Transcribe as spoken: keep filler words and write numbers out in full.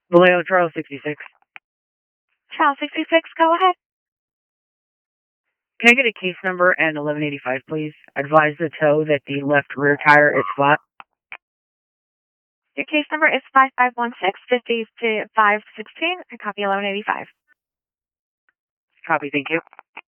Vallejo, Charles sixty-six. Charles sixty-six, go ahead. Can I get a case number and eleven eighty-five, please? Advise the tow that the left rear tire is flat. Your case number is five five one six, five five one six. I copy eleven eighty-five. Copy, thank you.